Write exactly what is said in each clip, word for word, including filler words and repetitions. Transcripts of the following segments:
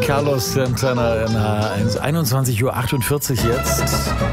Carlos Santana in H eins. einundzwanzig Uhr achtundvierzig jetzt.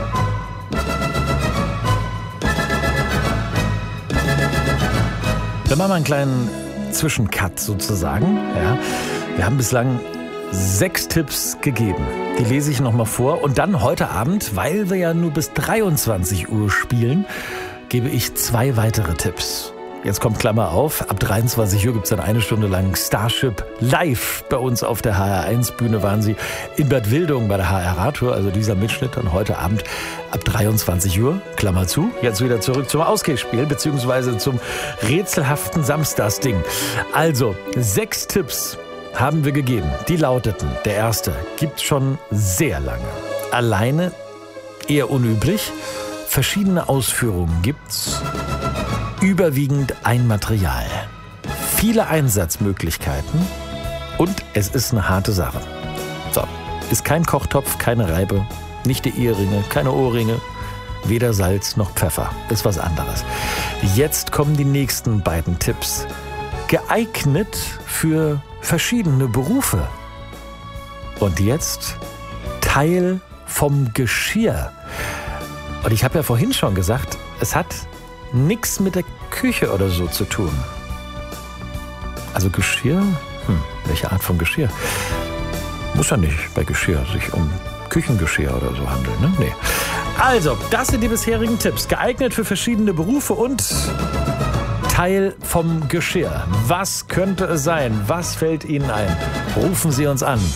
Wir machen mal einen kleinen Zwischencut sozusagen. Ja. Wir haben bislang sechs Tipps gegeben. Die lese ich nochmal vor. Und dann heute Abend, weil wir ja nur bis dreiundzwanzig Uhr spielen, gebe ich zwei weitere Tipps. Jetzt kommt Klammer auf, ab dreiundzwanzig Uhr gibt es dann eine Stunde lang Starship live bei uns auf der H R eins Bühne. Waren sie in Bad Wildung bei der H R Radtour, also dieser Mitschnitt. Und heute Abend ab dreiundzwanzig Uhr, Klammer zu, jetzt wieder zurück zum Ausgehspiel, beziehungsweise zum rätselhaften Samstagsding. Also, sechs Tipps haben wir gegeben. Die lauteten, der erste, gibt's schon sehr lange. Alleine, eher unüblich. Verschiedene Ausführungen gibt's. Überwiegend ein Material. Viele Einsatzmöglichkeiten. Und es ist eine harte Sache. So, ist kein Kochtopf, keine Reibe, nicht die Eheringe, keine Ohrringe, weder Salz noch Pfeffer. Ist was anderes. Jetzt kommen die nächsten beiden Tipps. Geeignet für verschiedene Berufe. Und jetzt Teil vom Geschirr. Und ich habe ja vorhin schon gesagt, es hat nichts mit der Küche oder so zu tun. Also Geschirr? Hm, welche Art von Geschirr? Muss ja nicht bei Geschirr sich um Küchengeschirr oder so handeln, ne? Nee. Also, das sind die bisherigen Tipps. Geeignet für verschiedene Berufe und Teil vom Geschirr. Was könnte es sein? Was fällt Ihnen ein? Rufen Sie uns an.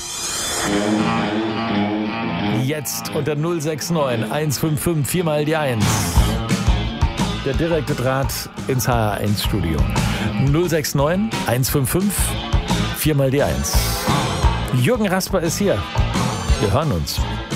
Jetzt unter null sechs neun eins fünf fünf vier mal die eins. Der direkte Draht ins H R eins Studio. null sechs neun eins fünf fünf vier mal die eins. Jürgen Rasper ist hier. Wir hören uns.